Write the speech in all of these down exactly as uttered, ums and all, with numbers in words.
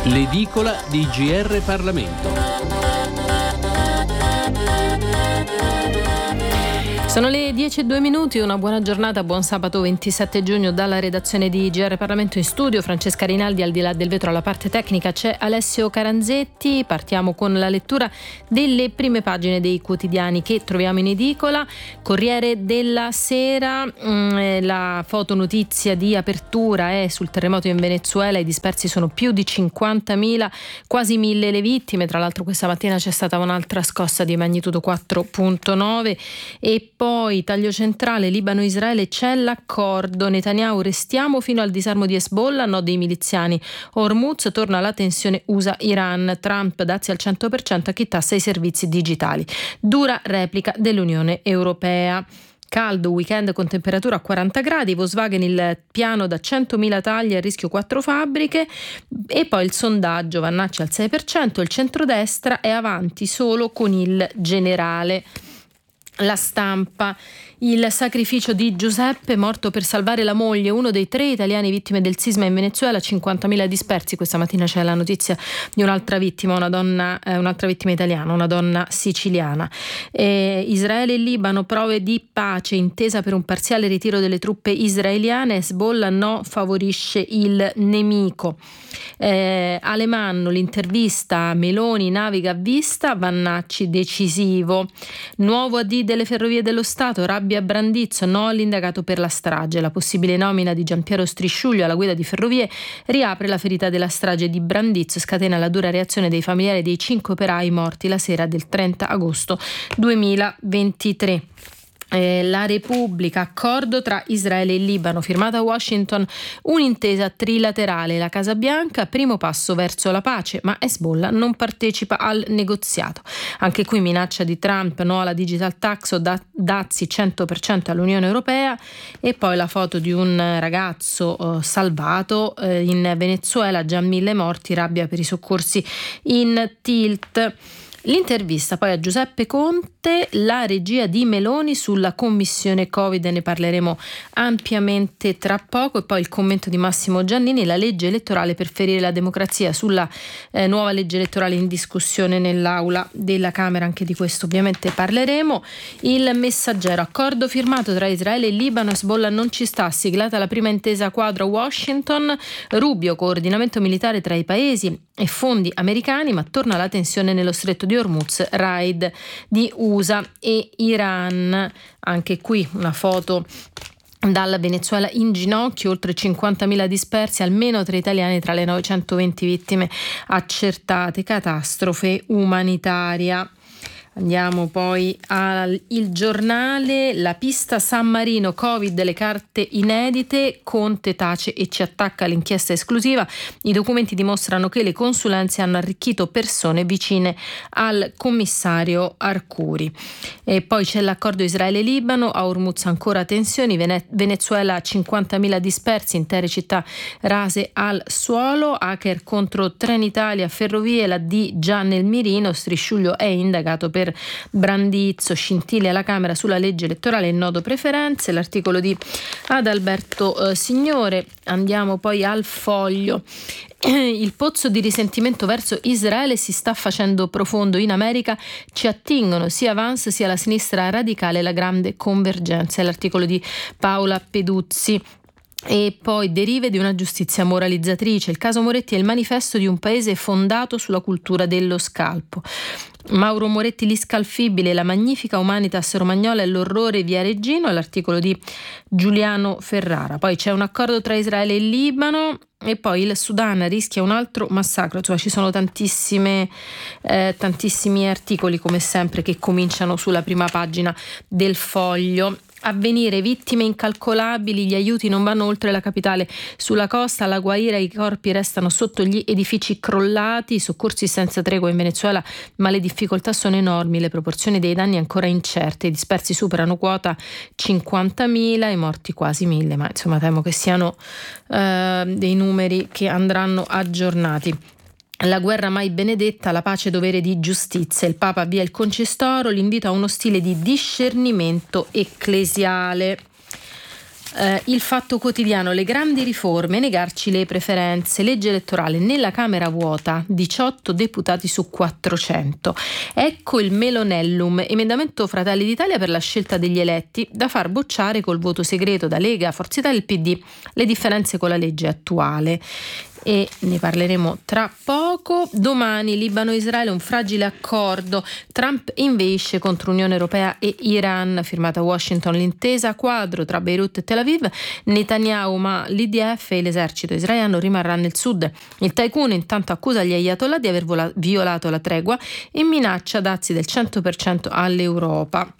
L'edicola di G R Parlamento. Sono le dieci e due minuti, una buona giornata, buon sabato ventisette giugno dalla redazione di G R Parlamento. In studio Francesca Rinaldi, al di là del vetro alla parte tecnica c'è Alessio Caranzetti. Partiamo con la lettura delle prime pagine dei quotidiani che troviamo in edicola. Corriere della Sera, mh, la fotonotizia di apertura è sul terremoto in Venezuela, i dispersi sono più di cinquantamila, quasi mille le vittime. Tra l'altro questa mattina c'è stata un'altra scossa di magnitudo quattro virgola nove. E poi taglio centrale, Libano-Israele, c'è l'accordo, Netanyahu restiamo fino al disarmo di Hezbollah, no dei miliziani, Hormuz, torna la tensione U S A-Iran, Trump dazi al cento per cento a chi tassa i servizi digitali, dura replica dell'Unione Europea. Caldo, weekend con temperatura a quaranta gradi, Volkswagen il piano da centomila tagli, a rischio quattro fabbriche. E poi il sondaggio, Vannacci al sei per cento, il centrodestra è avanti solo con il generale. La Stampa, il sacrificio di Giuseppe, morto per salvare la moglie, uno dei tre italiani vittime del sisma in Venezuela, cinquantamila dispersi. Questa mattina c'è la notizia di un'altra vittima, una donna, eh, un'altra vittima italiana, una donna siciliana. Eh, Israele e Libano, prove di pace, intesa per un parziale ritiro delle truppe israeliane, Hezbollah no, favorisce il nemico. Eh, Alemanno, l'intervista, Meloni naviga a vista, Vannacci decisivo. Nuovo A D delle Ferrovie dello Stato, rabbia a Brandizzo, no all'indagato per la strage. La possibile nomina di Giampiero Strisciuglio alla guida di Ferrovie riapre la ferita della strage di Brandizzo, scatena la dura reazione dei familiari dei cinque operai morti la sera del trenta agosto duemilaventitré. Eh, la Repubblica, accordo tra Israele e Libano, firmata a Washington, un'intesa trilaterale, la Casa Bianca, primo passo verso la pace, ma Hezbollah non partecipa al negoziato. Anche qui minaccia di Trump, no alla digital tax o da, dazi cento per cento all'Unione Europea. E poi la foto di un ragazzo eh, salvato eh, in Venezuela, già mille morti, rabbia per i soccorsi in tilt. L'intervista poi a Giuseppe Conte, la regia di Meloni sulla commissione Covid, ne parleremo ampiamente tra poco, e poi il commento di Massimo Giannini, la legge elettorale per ferire la democrazia, sulla eh, nuova legge elettorale in discussione nell'aula della Camera, anche di questo ovviamente parleremo. Il Messaggero, accordo firmato tra Israele e Libano, Hezbollah non ci sta, siglata la prima intesa quadro a Washington, Rubio, coordinamento militare tra i paesi e fondi americani, ma torna la tensione nello stretto di Hormuz, raid di U S A e Iran. Anche qui una foto dal Venezuela in ginocchio, oltre cinquantamila dispersi, almeno tre italiani tra le novecentoventi vittime accertate, catastrofe umanitaria. Andiamo poi al Il Giornale, la pista San Marino, Covid, le carte inedite, Conte tace e ci attacca l'inchiesta esclusiva. I documenti dimostrano che le consulenze hanno arricchito persone vicine al commissario Arcuri. E poi c'è l'accordo Israele-Libano, a Hormuz ancora tensioni, Vene- Venezuela cinquantamila dispersi, intere città rase al suolo, hacker contro Trenitalia, Ferrovie, la D già nel mirino, Strisciuglio è indagato per Brandizzo, scintille alla Camera sulla legge elettorale e nodo preferenze, l'articolo di Adalberto eh, Signore. Andiamo poi al Foglio. Il pozzo di risentimento verso Israele si sta facendo profondo. In America ci attingono sia Vance sia la sinistra radicale, la grande convergenza. È l'articolo di Paola Peduzzi. E poi derive di una giustizia moralizzatrice. Il caso Moretti è il manifesto di un paese fondato sulla cultura dello scalpo. Mauro Moretti, l'iscalfibile, la magnifica humanitas romagnola e l'orrore via Reggino, l'articolo di Giuliano Ferrara. Poi c'è un accordo tra Israele e Libano, e poi il Sudan rischia un altro massacro. Insomma, ci sono tantissime eh, tantissimi articoli, come sempre, che cominciano sulla prima pagina del Foglio. Avvenire, vittime incalcolabili, gli aiuti non vanno oltre la capitale. Sulla costa, alla Guaira, i corpi restano sotto gli edifici crollati, i soccorsi senza tregua in Venezuela, ma le difficoltà sono enormi, le proporzioni dei danni ancora incerte, i dispersi superano quota cinquantamila, i morti quasi mille, ma insomma temo che siano eh, dei numeri che andranno aggiornati. La guerra mai benedetta, la pace dovere di giustizia. Il Papa avvia il concistoro, l'invito a uno stile di discernimento ecclesiale. Eh, il Fatto Quotidiano, le grandi riforme, negarci le preferenze, legge elettorale nella Camera vuota, diciotto deputati su quattrocento. Ecco il Melonellum, emendamento Fratelli d'Italia per la scelta degli eletti, da far bocciare col voto segreto da Lega, Forza Italia e il P D, le differenze con la legge attuale. E ne parleremo tra poco. Domani Libano-Israele, un fragile accordo. Trump inveisce contro Unione Europea e Iran, firmata a Washington l'intesa quadro tra Beirut e Tel Aviv. Netanyahu, ma l'I D F e l'esercito israeliano rimarrà nel sud. Il tycoon intanto accusa gli ayatollah di aver vola- violato la tregua e minaccia dazi del cento per cento all'Europa.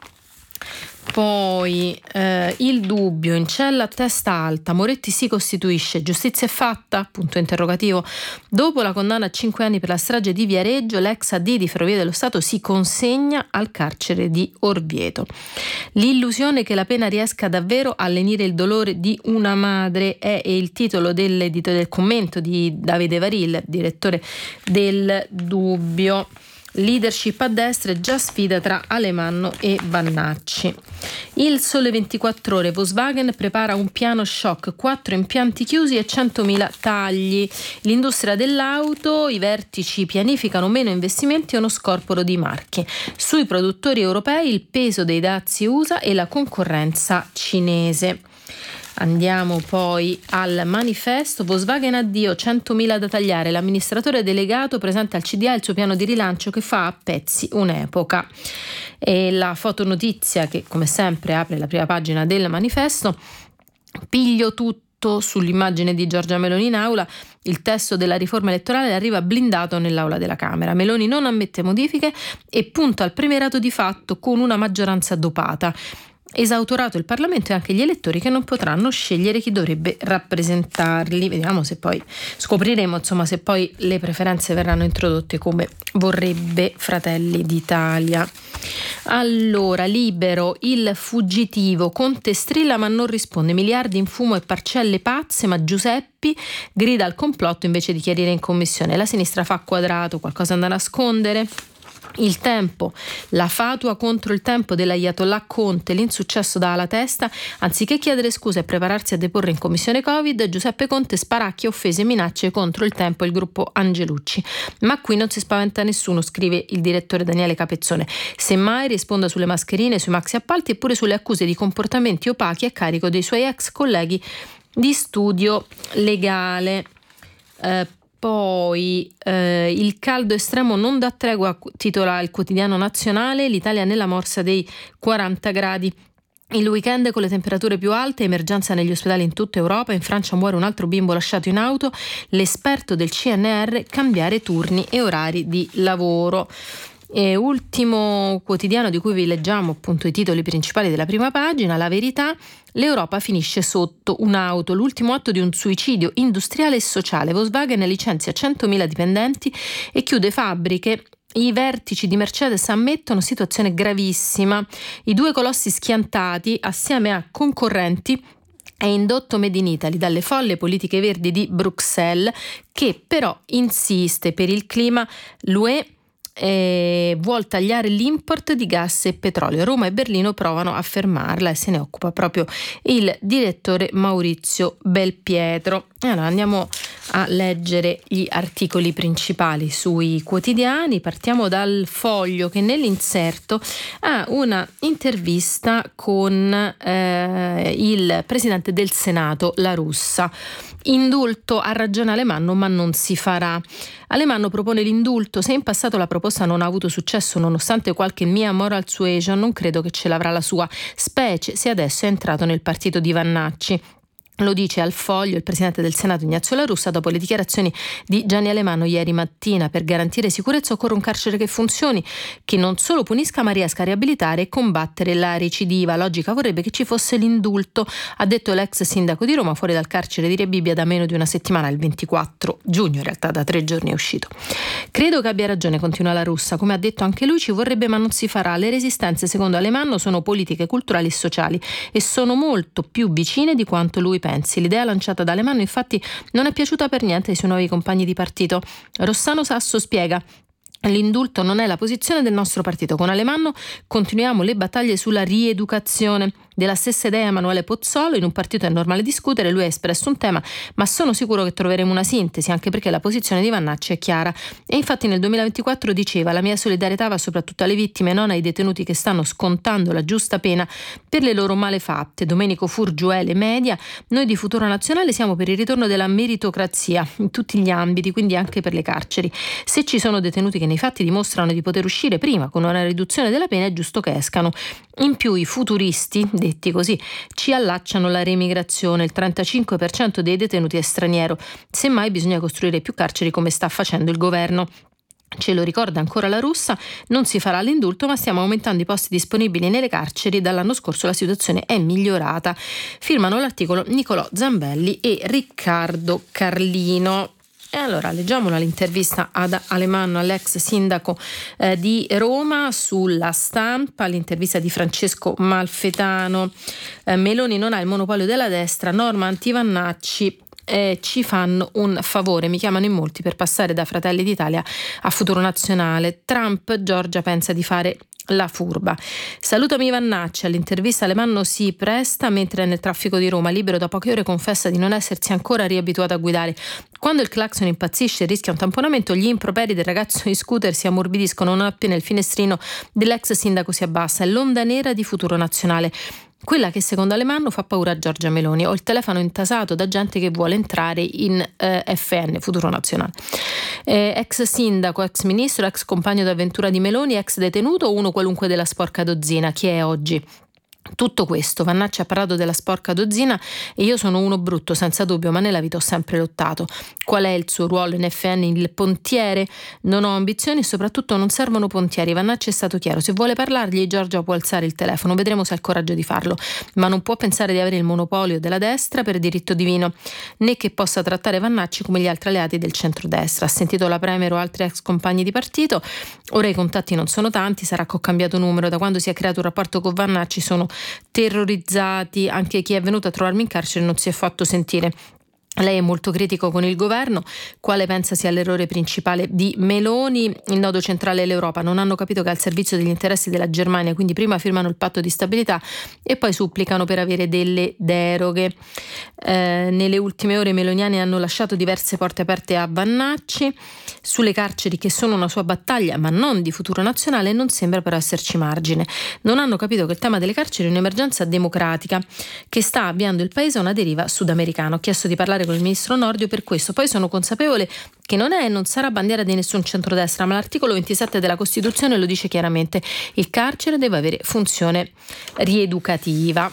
Poi eh, il dubbio, in cella a testa alta, Moretti si costituisce, giustizia è fatta? Punto interrogativo. Dopo la condanna a cinque anni per la strage di Viareggio, l'ex A D di Ferrovie dello Stato si consegna al carcere di Orvieto. L'illusione che la pena riesca davvero a lenire il dolore di una madre è il titolo dell'edito del commento di Davide Varil, direttore del Dubbio. Leadership a destra e già sfida tra Alemanno e Vannacci. Il Sole ventiquattro Ore, Volkswagen prepara un piano shock, quattro impianti chiusi e centomila tagli. L'industria dell'auto, i vertici pianificano meno investimenti e uno scorporo di marchi. Sui produttori europei il peso dei dazi U S A e la concorrenza cinese. Andiamo poi al manifesto. Volkswagen addio, centomila da tagliare. L'amministratore delegato presenta al C D A il suo piano di rilancio che fa a pezzi un'epoca. E la fotonotizia che come sempre apre la prima pagina del manifesto. Piglio tutto sull'immagine di Giorgia Meloni in aula. Il testo della riforma elettorale arriva blindato nell'aula della Camera. Meloni non ammette modifiche e punta al premierato di fatto con una maggioranza dopata. Esautorato il Parlamento e anche gli elettori che non potranno scegliere chi dovrebbe rappresentarli. Vediamo se poi scopriremo insomma se poi le preferenze verranno introdotte come vorrebbe Fratelli d'Italia. Allora, Libero, il fuggitivo, Conte strilla ma non risponde, miliardi in fumo e parcelle pazze, ma Giuseppi grida al complotto invece di chiarire in commissione. La sinistra fa quadrato, qualcosa da nascondere. Il Tempo, la fatua contro il tempo dell'Ayatollah Conte, l'insuccesso dà alla testa, anziché chiedere scuse e prepararsi a deporre in commissione Covid, Giuseppe Conte sparacchia offese e minacce contro il tempo e il gruppo Angelucci. Ma qui non si spaventa nessuno, scrive il direttore Daniele Capezzone. Semmai risponda sulle mascherine, sui maxi appalti e pure sulle accuse di comportamenti opachi a carico dei suoi ex colleghi di studio legale. Eh, Poi eh, il caldo estremo non dà tregua, titola il quotidiano nazionale, l'Italia nella morsa dei quaranta gradi. Il weekend con le temperature più alte, emergenza negli ospedali in tutta Europa, in Francia muore un altro bimbo lasciato in auto, l'esperto del C N R, cambiare turni e orari di lavoro. E ultimo quotidiano di cui vi leggiamo appunto i titoli principali della prima pagina, La Verità, l'Europa finisce sotto un'auto, l'ultimo atto di un suicidio industriale e sociale. Volkswagen licenzia centomila dipendenti e chiude fabbriche. I vertici di Mercedes ammettono situazione gravissima. I due colossi schiantati assieme a concorrenti è indotto Made in Italy dalle folle politiche verdi di Bruxelles, che però insiste per il clima. L'U E E vuol tagliare l'import di gas e petrolio. Roma e Berlino provano a fermarla e se ne occupa proprio il direttore Maurizio Belpietro. Allora andiamo a leggere gli articoli principali sui quotidiani. Partiamo dal Foglio, che nell'inserto ha una intervista con eh, il presidente del Senato La Russa. Indulto, ha ragione Alemanno, ma non si farà. Alemanno propone l'indulto. Se in passato la proposta non ha avuto successo nonostante qualche mia moral suasion, non credo che ce l'avrà la sua, specie se adesso è entrato nel partito di Vannacci. Lo dice al Foglio il presidente del Senato Ignazio La Russa dopo le dichiarazioni di Gianni Alemanno ieri mattina. Per garantire sicurezza occorre un carcere che funzioni, che non solo punisca ma riesca a riabilitare e combattere la recidiva. Logica vorrebbe che ci fosse l'indulto, ha detto l'ex sindaco di Roma fuori dal carcere di Rebibbia da meno di una settimana, il ventiquattro giugno, in realtà da tre giorni è uscito. Credo che abbia ragione, continua La Russa, come ha detto anche lui ci vorrebbe ma non si farà. Le resistenze secondo Alemanno sono politiche, culturali e sociali e sono molto più vicine di quanto lui pensa. L'idea lanciata da Alemanno infatti non è piaciuta per niente ai suoi nuovi compagni di partito. Rossano Sasso spiega: l'indulto non è la posizione del nostro partito. Con Alemanno continuiamo le battaglie sulla rieducazione. Della stessa idea Emanuele Pozzolo: in un partito è normale discutere, lui ha espresso un tema, ma sono sicuro che troveremo una sintesi, anche perché la posizione di Vannacci è chiara. E infatti nel duemilaventiquattro diceva: la mia solidarietà va soprattutto alle vittime, non ai detenuti che stanno scontando la giusta pena per le loro malefatte. Domenico Furgiuele Media: noi di Futuro Nazionale siamo per il ritorno della meritocrazia in tutti gli ambiti, quindi anche per le carceri. Se ci sono detenuti che nei fatti dimostrano di poter uscire prima con una riduzione della pena, è giusto che escano. In più i futuristi, detti così, ci allacciano la remigrazione, il trentacinque per cento dei detenuti è straniero. Semmai bisogna costruire più carceri, come sta facendo il governo. Ce lo ricorda ancora La Russa: non si farà l'indulto, ma stiamo aumentando i posti disponibili nelle carceri. Dall'anno scorso la situazione è migliorata. Firmano l'articolo Nicolò Zambelli e Riccardo Carlino. E allora leggiamola l'intervista ad Alemanno, all'ex sindaco eh, di Roma, sulla Stampa, l'intervista di Francesco Malfetano. Eh, Meloni non ha il monopolio della destra, norma anti-Vannacci. Eh, ci fanno un favore, mi chiamano in molti per passare da Fratelli d'Italia a Futuro Nazionale. Trump, Giorgia pensa di fare la furba. Salutami Vannacci, all'intervista Alemanno si presta mentre è nel traffico di Roma, libero da poche ore, confessa di non essersi ancora riabituato a guidare. Quando il clacson impazzisce e rischia un tamponamento, gli improperi del ragazzo in scooter si ammorbidiscono non appena il finestrino dell'ex sindaco si abbassa. È l'onda nera di Futuro Nazionale, quella che secondo Alemanno fa paura a Giorgia Meloni. Ho il telefono intasato da gente che vuole entrare in eh, F N, Futuro Nazionale. Eh, ex sindaco, ex ministro, ex compagno d'avventura di Meloni, ex detenuto o uno qualunque della sporca dozzina? Chi è oggi? Tutto questo. Vannacci ha parlato della sporca dozzina e io sono uno brutto senza dubbio, ma nella vita ho sempre lottato. Qual è il suo ruolo in F N? Il pontiere? Non ho ambizioni e soprattutto non servono pontieri. Vannacci è stato chiaro: se vuole parlargli Giorgia può alzare il telefono, vedremo se ha il coraggio di farlo, ma non può pensare di avere il monopolio della destra per diritto divino, né che possa trattare Vannacci come gli altri alleati del centrodestra. Ha sentito la Premier o altri ex compagni di partito, ora i contatti non sono tanti, sarà che ho cambiato numero. Da quando si è creato un rapporto con Vannacci sono terrorizzati, anche chi è venuto a trovarmi in carcere non si è fatto sentire. Lei è molto critico con il governo. Quale pensa sia l'errore principale di Meloni? Il nodo centrale è l'Europa. Non hanno capito che è al servizio degli interessi della Germania, quindi prima firmano il patto di stabilità e poi supplicano per avere delle deroghe. Eh, nelle ultime ore i meloniani hanno lasciato diverse porte aperte a Vannacci. Sulle carceri, che sono una sua battaglia ma non di Futuro Nazionale, non sembra però esserci margine. Non hanno capito che il tema delle carceri è un'emergenza democratica che sta avviando il paese a una deriva sudamericana. Ho chiesto di parlare con il ministro Nordio per questo. Poi sono consapevole che non è e non sarà bandiera di nessun centrodestra, ma l'articolo ventisette della Costituzione lo dice chiaramente: il carcere deve avere funzione rieducativa.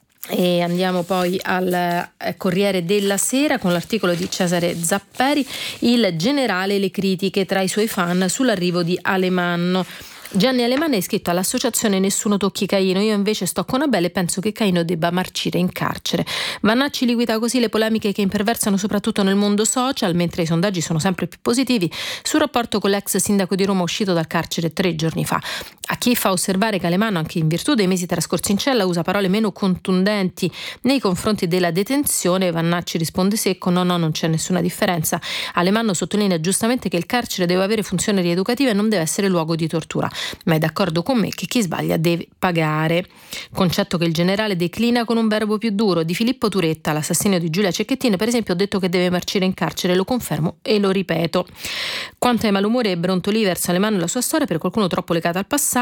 E andiamo poi al Corriere della Sera con l'articolo di Cesare Zapperi: il generale, le critiche tra i suoi fan sull'arrivo di Alemanno. Gianni Alemanno è iscritto all'associazione Nessuno Tocchi Caino. Io invece sto con Abele e penso che Caino debba marcire in carcere. Vannacci liquida così le polemiche che imperversano soprattutto nel mondo social, mentre i sondaggi sono sempre più positivi sul rapporto con l'ex sindaco di Roma uscito dal carcere tre giorni fa. A chi fa osservare che Alemanno, anche in virtù dei mesi trascorsi in cella, usa parole meno contundenti nei confronti della detenzione, Vannacci risponde secco: no no non c'è nessuna differenza. Alemanno sottolinea giustamente che il carcere deve avere funzione rieducativa e non deve essere luogo di tortura, ma è d'accordo con me che chi sbaglia deve pagare, concetto che il generale declina con un verbo più duro. Di Filippo Turetta, l'assassino di Giulia Cecchettin, per esempio, ho detto che deve marcire in carcere, lo confermo e lo ripeto. Quanto ai malumori e brontolii verso Alemanno e la sua storia, per qualcuno troppo legata al passato,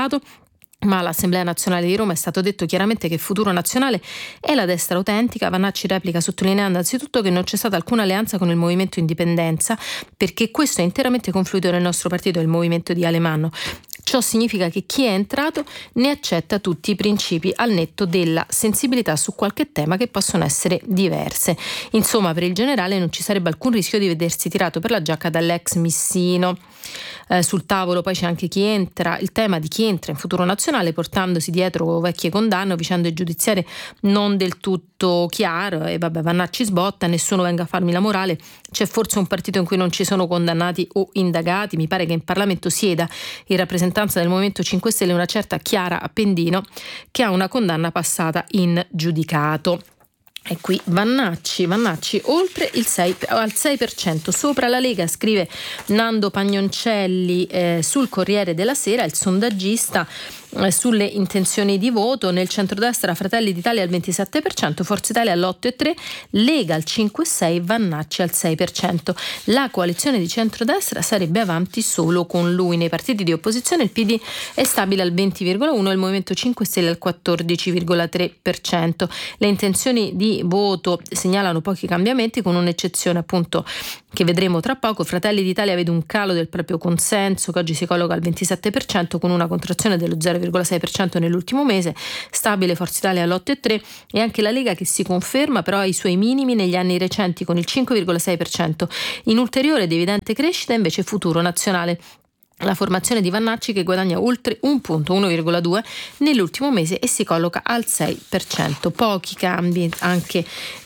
ma all'Assemblea Nazionale di Roma è stato detto chiaramente che Futuro Nazionale è la destra autentica. Vannacci replica sottolineando anzitutto che non c'è stata alcuna alleanza con il Movimento Indipendenza, perché questo è interamente confluito nel nostro partito, il movimento di Alemanno. Ciò significa che chi è entrato ne accetta tutti i principi, al netto della sensibilità su qualche tema che possono essere diverse. Insomma, per il generale non ci sarebbe alcun rischio di vedersi tirato per la giacca dall'ex missino. Eh, sul tavolo poi c'è anche chi entra, il tema di chi entra in Futuro Nazionale portandosi dietro vecchie condanne o vicende giudiziarie non del tutto chiaro. E vabbè, Vannacci sbotta: nessuno venga a farmi la morale, c'è forse un partito in cui non ci sono condannati o indagati. Mi pare che in Parlamento sieda in rappresentanza del Movimento cinque Stelle una certa Chiara Appendino, che ha una condanna passata in giudicato. E qui Vannacci, Vannacci oltre il sei, al sei per cento, sopra la Lega, scrive Nando Pagnoncelli eh, sul Corriere della Sera, il sondaggista eh, sulle intenzioni di voto. Nel centrodestra Fratelli d'Italia al ventisette per cento, Forza Italia all'otto virgola tre per cento, Lega al cinque virgola sei per cento, Vannacci al sei per cento. La coalizione di centrodestra sarebbe avanti solo con lui. Nei partiti di opposizione il P D è stabile al venti virgola uno per cento e il Movimento cinque Stelle al quattordici virgola tre per cento. Le intenzioni di voto segnalano pochi cambiamenti, con un'eccezione appunto che vedremo tra poco. Fratelli d'Italia vede un calo del proprio consenso, che oggi si colloca al ventisette per cento, con una contrazione dello zero virgola sei per cento nell'ultimo mese. Stabile Forza Italia all'otto virgola tre per cento e anche la Lega, che si conferma però ai suoi minimi negli anni recenti, con il cinque virgola sei per cento. In ulteriore ed evidente crescita invece Futuro Nazionale, la formazione di Vannacci, che guadagna oltre un punto, uno virgola due, nell'ultimo mese e si colloca al sei per cento. Pochi cambi anche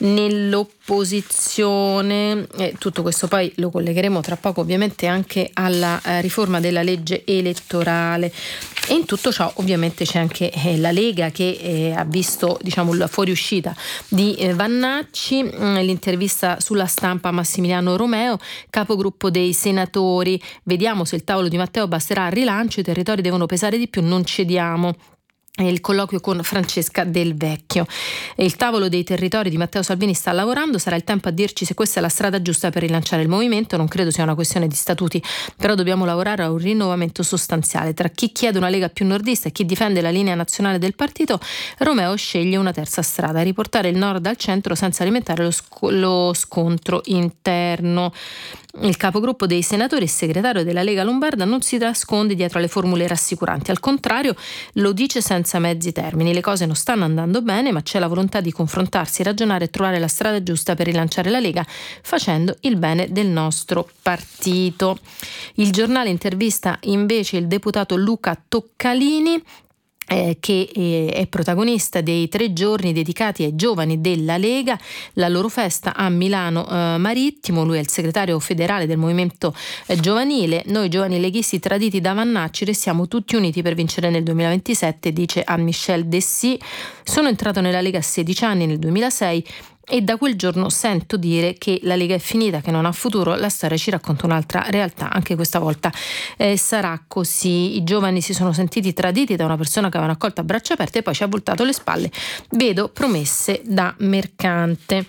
nell'opposizione, e tutto questo poi lo collegheremo tra poco ovviamente anche alla eh, riforma della legge elettorale. E in tutto ciò ovviamente c'è anche eh, la Lega, che eh, ha visto, diciamo, la fuoriuscita di eh, Vannacci. Mm, l'intervista sulla Stampa a Massimiliano Romeo, capogruppo dei senatori: vediamo se il tavolo di Matteo basterà al rilancio, i territori devono pesare di più, non cediamo. Il colloquio con Francesca Del Vecchio. Il tavolo dei territori di Matteo Salvini sta lavorando, sarà il tempo a dirci se questa è la strada giusta per rilanciare il movimento. Non credo sia una questione di statuti, però dobbiamo lavorare a un rinnovamento sostanziale. Tra chi chiede una Lega più nordista e chi difende la linea nazionale del partito, Romeo sceglie una terza strada: riportare il nord al centro senza alimentare lo, sc- lo scontro interno. Il capogruppo dei senatori e segretario della Lega Lombarda non si nasconde dietro alle formule rassicuranti, al contrario lo dice senza mezzi termini: le cose non stanno andando bene, ma c'è la volontà di confrontarsi, ragionare e trovare la strada giusta per rilanciare la Lega, facendo il bene del nostro partito. Il Giornale intervista invece il deputato Luca Toccalini, Eh, che eh, è protagonista dei tre giorni dedicati ai giovani della Lega, la loro festa a Milano eh, Marittimo. Lui è il segretario federale del movimento eh, giovanile. Noi giovani leghisti traditi da Vannacci restiamo tutti uniti per vincere nel duemilaventisette, dice a Michel Dessy. Sono entrato nella Lega a sedici anni, nel duemilasei, e da quel giorno sento dire che la Lega è finita, che non ha futuro. La storia ci racconta un'altra realtà, anche questa volta eh, sarà così. I giovani si sono sentiti traditi da una persona che avevano accolto a braccia aperte e poi ci ha voltato le spalle. Vedo promesse da mercante.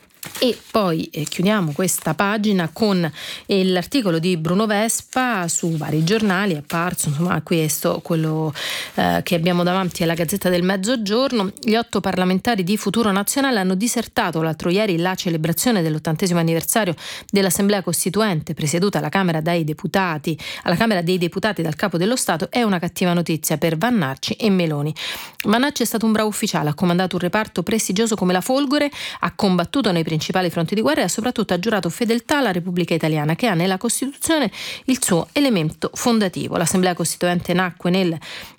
E poi eh, chiudiamo questa pagina con eh, l'articolo di Bruno Vespa su vari giornali, è apparso, insomma, questo, quello eh, che abbiamo davanti alla Gazzetta del Mezzogiorno. Gli otto parlamentari di Futuro Nazionale hanno disertato l'altro ieri la celebrazione dell'ottantesimo anniversario dell'Assemblea Costituente, presieduta alla Camera dei Deputati, alla Camera dei Deputati dal Capo dello Stato. È una cattiva notizia per Vannacci e Meloni. Vannacci è stato un bravo ufficiale, ha comandato un reparto prestigioso come la Folgore, ha combattuto nei principali fronti di guerra e ha soprattutto ha giurato fedeltà alla Repubblica Italiana, che ha nella Costituzione il suo elemento fondativo. L'Assemblea Costituente nacque nel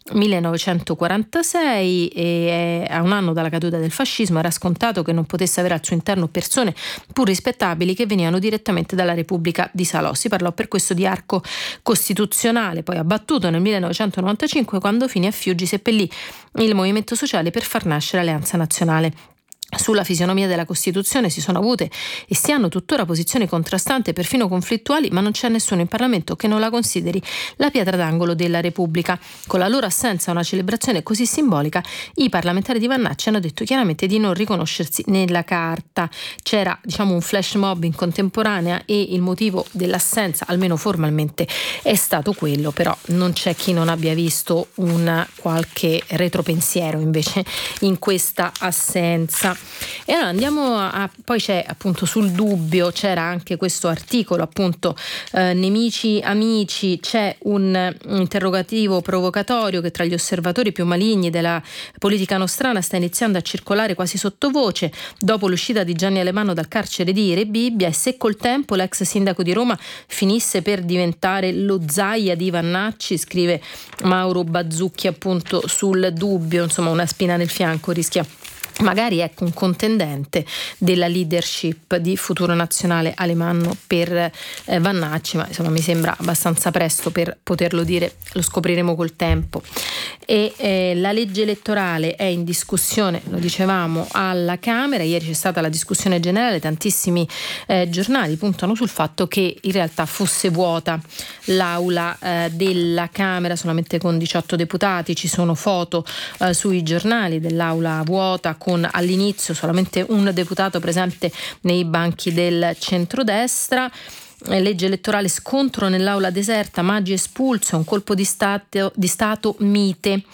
millenovecentoquarantasei e a un anno dalla caduta del fascismo era scontato che non potesse avere al suo interno persone pur rispettabili che venivano direttamente dalla Repubblica di Salò. Si parlò per questo di arco costituzionale, poi abbattuto nel millenovecentonovantacinque, quando fine a Fiuggi seppellì il Movimento Sociale per far nascere Alleanza Nazionale. Sulla fisionomia della Costituzione si sono avute e si hanno tuttora posizioni contrastanti e perfino conflittuali, ma non c'è nessuno in Parlamento che non la consideri la pietra d'angolo della Repubblica. Con la loro assenza a una celebrazione così simbolica, i parlamentari di Vannacci hanno detto chiaramente di non riconoscersi nella Carta. C'era, diciamo, un flash mob in contemporanea e il motivo dell'assenza, almeno formalmente, è stato quello, però non c'è chi non abbia visto un qualche retropensiero invece in questa assenza. E allora andiamo a, poi c'è appunto sul dubbio, c'era anche questo articolo appunto eh, nemici amici, c'è un, un interrogativo provocatorio che tra gli osservatori più maligni della politica nostrana sta iniziando a circolare quasi sottovoce dopo l'uscita di Gianni Alemanno dal carcere di Rebibbia, e se col tempo l'ex sindaco di Roma finisse per diventare lo Zaia di Vannacci, scrive Mauro Bazzucchi appunto sul dubbio, insomma una spina nel fianco rischia magari ecco un contendente della leadership di Futuro Nazionale Alemanno per eh, Vannacci, ma insomma mi sembra abbastanza presto per poterlo dire, lo scopriremo col tempo. E eh, la legge elettorale è in discussione, lo dicevamo, alla Camera. Ieri c'è stata la discussione generale, tantissimi eh, giornali puntano sul fatto che in realtà fosse vuota l'aula eh, della Camera, solamente con diciotto deputati. Ci sono foto eh, sui giornali dell'aula vuota con all'inizio solamente un deputato presente nei banchi del centrodestra. Legge elettorale, scontro nell'aula deserta, Maggi espulso, un colpo di stato, di stato mite.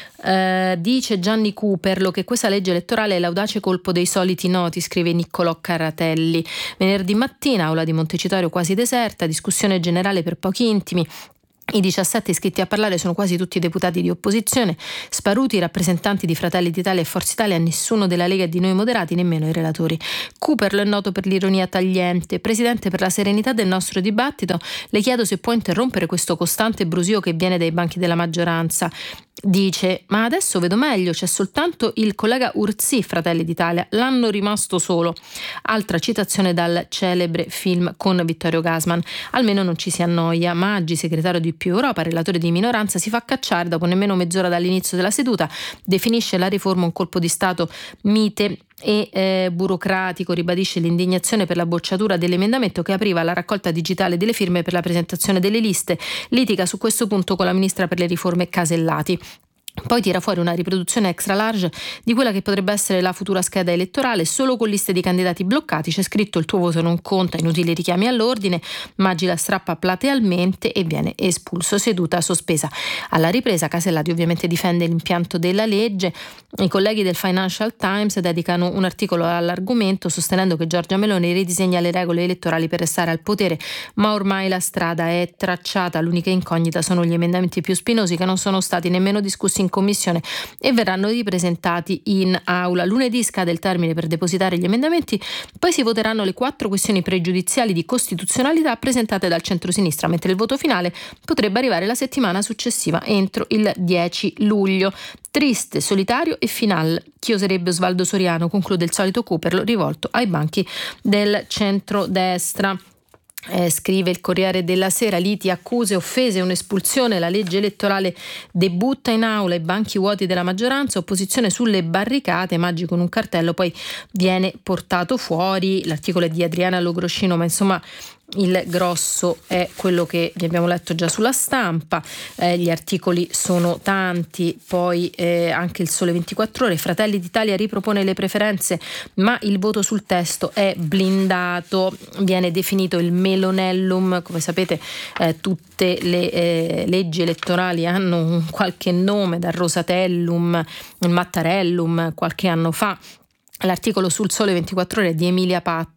Uh, dice Gianni Cooperlo che questa legge elettorale è l'audace colpo dei soliti noti, scrive Niccolò Carratelli. Venerdì mattina, aula di Montecitorio quasi deserta, discussione generale per pochi intimi. I diciassette iscritti a parlare sono quasi tutti deputati di opposizione, sparuti i rappresentanti di Fratelli d'Italia e Forza Italia, nessuno della Lega e di Noi Moderati, nemmeno i relatori. Cooperlo è noto per l'ironia tagliente. Presidente, per la serenità del nostro dibattito, le chiedo se può interrompere questo costante brusio che viene dai banchi della maggioranza. Dice, ma adesso vedo meglio, c'è soltanto il collega Urzì, Fratelli d'Italia, l'hanno rimasto solo. Altra citazione dal celebre film con Vittorio Gassman. Almeno non ci si annoia. Maggi, segretario di Più Europa, relatore di minoranza, si fa cacciare dopo nemmeno mezz'ora dall'inizio della seduta, definisce la riforma un colpo di stato mite e eh, burocratico, ribadisce l'indignazione per la bocciatura dell'emendamento che apriva la raccolta digitale delle firme per la presentazione delle liste, litiga su questo punto con la ministra per le riforme Casellati. Poi tira fuori una riproduzione extra large di quella che potrebbe essere la futura scheda elettorale, solo con liste di candidati bloccati. C'è scritto il tuo voto non conta, inutili richiami all'ordine. Maggi la strappa platealmente e viene espulso. Seduta sospesa. Alla ripresa Casellati ovviamente difende l'impianto della legge. I colleghi del Financial Times dedicano un articolo all'argomento sostenendo che Giorgia Meloni ridisegna le regole elettorali per restare al potere, ma ormai la strada è tracciata. L'unica incognita sono gli emendamenti più spinosi che non sono stati nemmeno discussi in commissione e verranno ripresentati in aula. Lunedì scade il termine per depositare gli emendamenti, poi si voteranno le quattro questioni pregiudiziali di costituzionalità presentate dal centrosinistra, mentre il voto finale potrebbe arrivare la settimana successiva, entro il dieci luglio. Triste, solitario e finale. Chi oserebbe Osvaldo Soriano, conclude il solito Cooperlo rivolto ai banchi del centrodestra. Eh, scrive il Corriere della Sera, liti, accuse, offese, un'espulsione, la legge elettorale debutta in aula, i banchi vuoti della maggioranza, opposizione sulle barricate, Maggi con un cartello poi viene portato fuori. L'articolo è di Adriana Logroscino, ma insomma il grosso è quello che vi abbiamo letto già sulla stampa. Eh, gli articoli sono tanti, poi eh, anche il Sole ventiquattro Ore, Fratelli d'Italia ripropone le preferenze ma il voto sul testo è blindato, viene definito il melonellum. Come sapete eh, tutte le eh, leggi elettorali hanno un qualche nome, dal Rosatellum, il Mattarellum qualche anno fa. L'articolo sul Sole ventiquattro Ore è di Emilia Patta.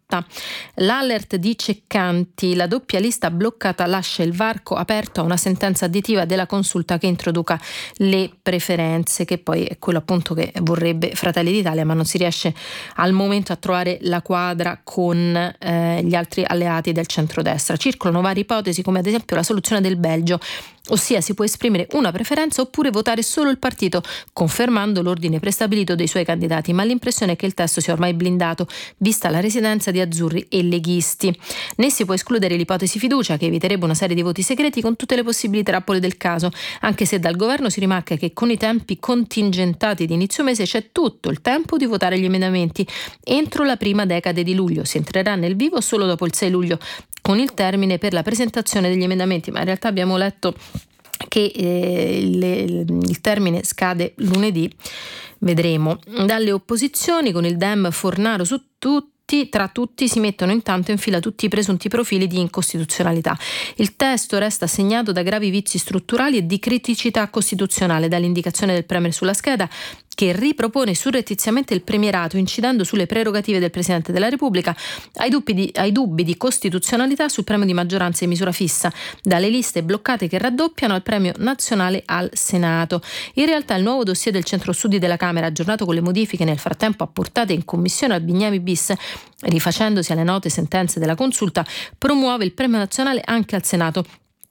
L'alert di Ceccanti, la doppia lista bloccata lascia il varco aperto a una sentenza additiva della consulta che introduca le preferenze, che poi è quello appunto che vorrebbe Fratelli d'Italia, ma non si riesce al momento a trovare la quadra con eh, gli altri alleati del centrodestra. Circolano varie ipotesi, come ad esempio la soluzione del Belgio, ossia si può esprimere una preferenza oppure votare solo il partito confermando l'ordine prestabilito dei suoi candidati, ma l'impressione è che il testo sia ormai blindato vista la residenza di azzurri e leghisti. Né si può escludere l'ipotesi fiducia, che eviterebbe una serie di voti segreti con tutte le possibili trappole del caso, anche se dal governo si rimarca che con i tempi contingentati di inizio mese c'è tutto il tempo di votare gli emendamenti entro la prima decade di luglio. Si entrerà nel vivo solo dopo il sei luglio con il termine per la presentazione degli emendamenti, ma in realtà abbiamo letto che eh, il, il termine scade lunedì. Vedremo. Dalle opposizioni, con il Dem Fornaro su tutti, tra tutti si mettono intanto in fila tutti i presunti profili di incostituzionalità. Il testo resta segnato da gravi vizi strutturali e di criticità costituzionale, dall'indicazione del premier sulla scheda che ripropone surrettiziamente il premierato incidendo sulle prerogative del Presidente della Repubblica, ai dubbi di, ai dubbi di costituzionalità sul premio di maggioranza in misura fissa, dalle liste bloccate che raddoppiano al premio nazionale al Senato. In realtà il nuovo dossier del centro-studi della Camera, aggiornato con le modifiche nel frattempo apportate in commissione al Bignami bis, rifacendosi alle note sentenze della consulta, promuove il premio nazionale anche al Senato,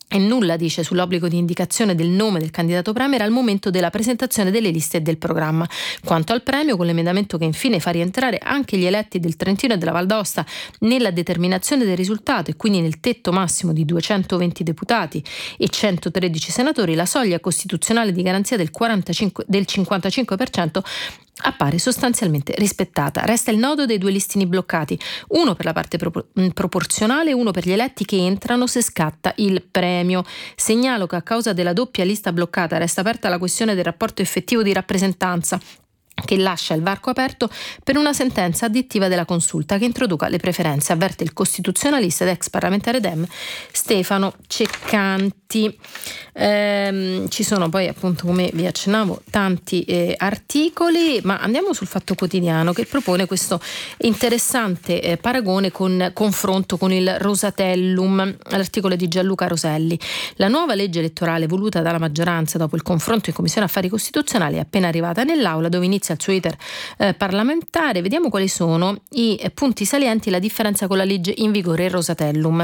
e nulla dice sull'obbligo di indicazione del nome del candidato premier al momento della presentazione delle liste e del programma. Quanto al premio, con l'emendamento che infine fa rientrare anche gli eletti del Trentino e della Val d'Aosta nella determinazione del risultato e quindi nel tetto massimo di duecentoventi deputati e centotredici senatori, la soglia costituzionale di garanzia del, quarantacinque, del cinquantacinque per cento appare sostanzialmente rispettata. Resta il nodo dei due listini bloccati, uno per la parte propor- proporzionale e uno per gli eletti che entrano se scatta il premio. Segnalo che a causa della doppia lista bloccata resta aperta la questione del rapporto effettivo di rappresentanza, che lascia il varco aperto per una sentenza addittiva della Consulta che introduca le preferenze, avverte il costituzionalista ed ex parlamentare Dem Stefano Ceccanti. Ehm, ci sono poi, appunto, come vi accennavo, tanti eh, articoli, ma andiamo sul Fatto Quotidiano, che propone questo interessante eh, paragone con confronto con il Rosatellum, l'articolo di Gianluca Roselli. La nuova legge elettorale voluta dalla maggioranza dopo il confronto in Commissione Affari Costituzionali è appena arrivata nell'Aula, dove inizia il suo iter eh, parlamentare. Vediamo quali sono i eh, punti salienti, la differenza con la legge in vigore, il Rosatellum.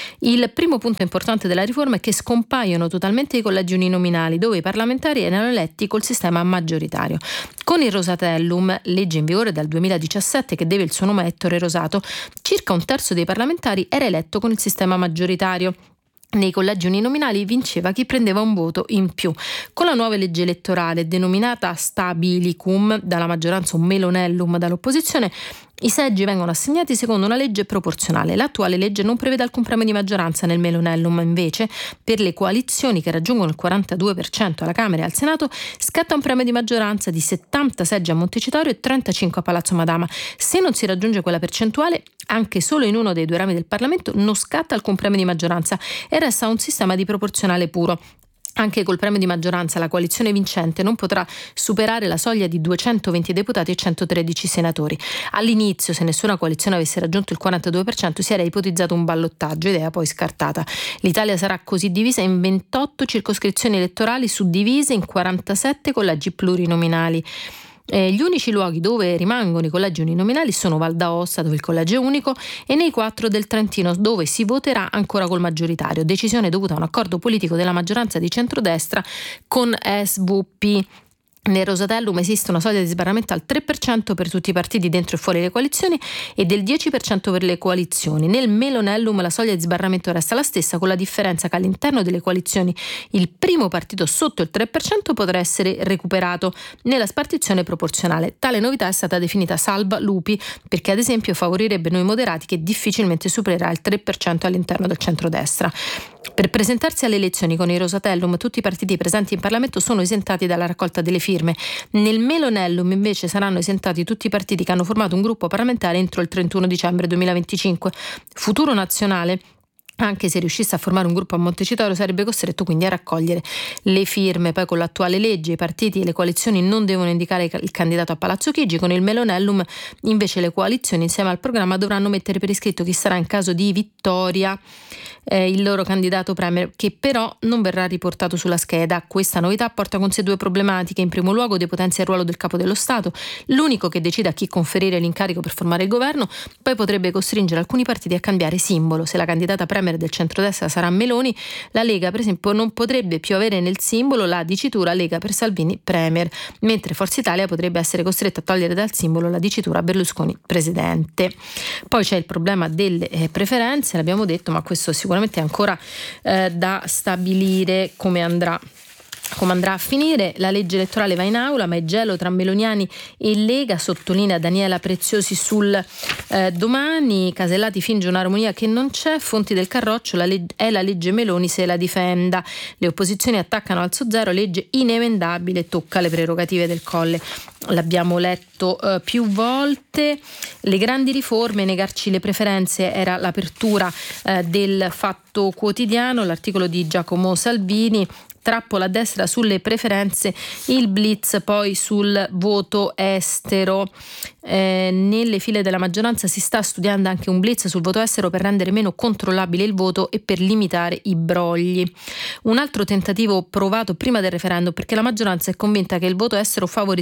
Il primo punto importante della riforma è che scompaiono totalmente i collegi uninominali, dove i parlamentari erano eletti col sistema maggioritario. Con il Rosatellum, legge in vigore dal duemiladiciassette che deve il suo nome a Ettore Rosato, circa un terzo dei parlamentari era eletto con il sistema maggioritario. Nei collegi uninominali vinceva chi prendeva un voto in più. Con la nuova legge elettorale, denominata Stabilicum dalla maggioranza, un Melonellum dall'opposizione, i seggi vengono assegnati secondo una legge proporzionale. L'attuale legge non prevede alcun premio di maggioranza nel Melonellum, invece per le coalizioni che raggiungono il quarantadue per cento alla Camera e al Senato scatta un premio di maggioranza di settanta seggi a Montecitorio e trentacinque a Palazzo Madama. Se non si raggiunge quella percentuale, anche solo in uno dei due rami del Parlamento, non scatta alcun premio di maggioranza e resta un sistema di proporzionale puro. Anche col premio di maggioranza la coalizione vincente non potrà superare la soglia di duecentoventi deputati e centotredici senatori. All'inizio, se nessuna coalizione avesse raggiunto il quarantadue per cento, si era ipotizzato un ballottaggio, idea poi scartata. L'Italia sarà così divisa in ventotto circoscrizioni elettorali suddivise in quarantasette collegi plurinominali. Eh, gli unici luoghi dove rimangono i collegi uninominali sono Val d'Aosta, dove il collegio è unico, e nei quattro del Trentino, dove si voterà ancora col maggioritario, decisione dovuta a un accordo politico della maggioranza di centrodestra con S V P. Nel Rosatellum esiste una soglia di sbarramento al tre per cento per tutti i partiti dentro e fuori le coalizioni e del dieci per cento per le coalizioni. Nel Melonellum la soglia di sbarramento resta la stessa, con la differenza che all'interno delle coalizioni il primo partito sotto il tre per cento potrà essere recuperato nella spartizione proporzionale. Tale novità è stata definita salva lupi perché, ad esempio, favorirebbe noi moderati, che difficilmente supererà il tre per cento all'interno del centrodestra. Per presentarsi alle elezioni con il Rosatellum tutti i partiti presenti in Parlamento sono esentati dalla raccolta delle firme. Nel Melonellum invece saranno esentati tutti i partiti che hanno formato un gruppo parlamentare entro il trentuno dicembre duemilaventicinque. Futuro Nazionale, anche se riuscisse a formare un gruppo a Montecitorio, sarebbe costretto quindi a raccogliere le firme. Poi con l'attuale legge i partiti e le coalizioni non devono indicare il candidato a Palazzo Chigi. Con il Melonellum invece le coalizioni insieme al programma dovranno mettere per iscritto chi sarà in caso di vittoria eh, il loro candidato premier, che però non verrà riportato sulla scheda. Questa novità porta con sé due problematiche. In primo luogo depotenzia il ruolo del capo dello Stato, l'unico che decide a chi conferire l'incarico per formare il governo. Poi potrebbe costringere alcuni partiti a cambiare simbolo. Se la candidata premier del centrodestra sarà Meloni, la Lega per esempio non potrebbe più avere nel simbolo la dicitura Lega per Salvini Premier, mentre Forza Italia potrebbe essere costretta a togliere dal simbolo la dicitura Berlusconi Presidente. Poi c'è il problema delle eh, preferenze, l'abbiamo detto, ma questo sicuramente è ancora eh, da stabilire come andrà come andrà a finire. La legge elettorale va in aula, ma è gelo tra meloniani e Lega, sottolinea Daniela Preziosi sul eh, Domani. Casellati finge un'armonia che non c'è, fonti del Carroccio, la leg- è la legge Meloni se la difenda. Le opposizioni attaccano alzo zero, legge inemendabile, tocca le prerogative del Colle. L'abbiamo letto eh, più volte. Le grandi riforme, negarci le preferenze era l'apertura eh, del Fatto Quotidiano, l'articolo di Giacomo Salvini. Trappola a destra sulle preferenze, il blitz poi sul voto estero. Eh, nelle file della maggioranza si sta studiando anche un blitz sul voto estero per rendere meno controllabile il voto e per limitare i brogli. Un altro tentativo provato prima del referendum, perché la maggioranza è convinta che il voto estero favorisca il centrodestra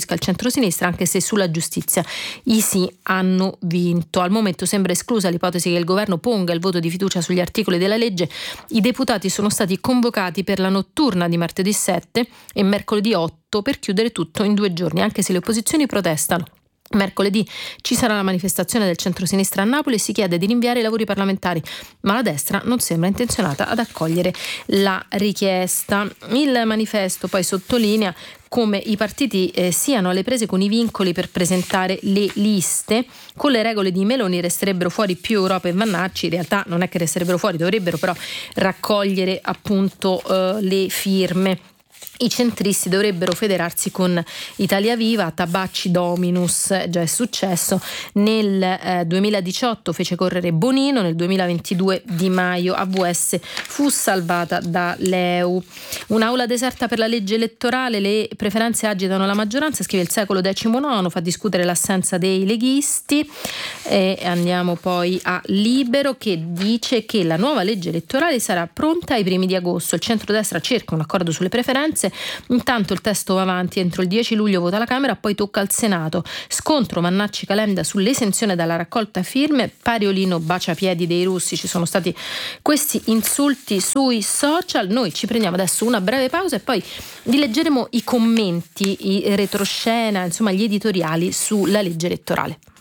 centrosinistra, anche se sulla giustizia i sì hanno vinto. Al momento sembra esclusa l'ipotesi che il governo ponga il voto di fiducia sugli articoli della legge. I deputati sono stati convocati per la notturna di martedì sette e mercoledì otto per chiudere tutto in due giorni, anche se le opposizioni protestano. Mercoledì ci sarà la manifestazione del centrosinistra a Napoli e si chiede di rinviare i lavori parlamentari, ma la destra non sembra intenzionata ad accogliere la richiesta. Il manifesto poi sottolinea come i partiti eh, siano alle prese con i vincoli per presentare le liste. Con le regole di Meloni resterebbero fuori più Europa e Vannacci. In realtà non è che resterebbero fuori, dovrebbero però raccogliere appunto eh, le firme. I centristi dovrebbero federarsi con Italia Viva, Tabacci Dominus, già è successo, nel eh, duemiladiciotto fece correre Bonino, nel duemilaventidue Di Maio, A V S fu salvata da l'E U. Un'aula deserta per la legge elettorale, le preferenze agitano la maggioranza, scrive il Secolo diciannove, fa discutere l'assenza dei leghisti. E andiamo poi a Libero, che dice che la nuova legge elettorale sarà pronta ai primi di agosto. Il centrodestra cerca un accordo sulle preferenze. Intanto il testo va avanti, entro il dieci luglio vota la Camera, poi tocca al Senato. Scontro Vannacci-Calenda sull'esenzione dalla raccolta firme, Pariolino bacia piedi dei russi. Ci sono stati questi insulti sui social. Noi ci prendiamo adesso una breve pausa e poi vi leggeremo i commenti, i retroscena, insomma gli editoriali sulla legge elettorale.